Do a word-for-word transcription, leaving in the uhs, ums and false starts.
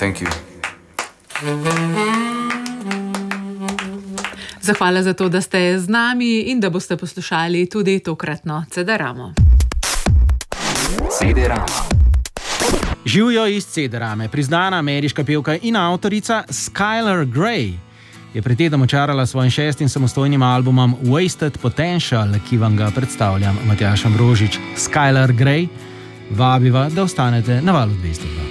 Thank you. Zahvala za to, da ste z nami in da boste poslušali tudi tokratno Cedaramo. Cedarama. Živijo iz Cedarame, priznana ameriška pevka in avtorica Skylar Grey je pred tednom očarala svojim šestim samostojnim albumom Wasted Potential, ki vam ga predstavljam Matjaž Ambrožič. Skylar Grey, vabiva, da ostanete na Valu dvesto dva.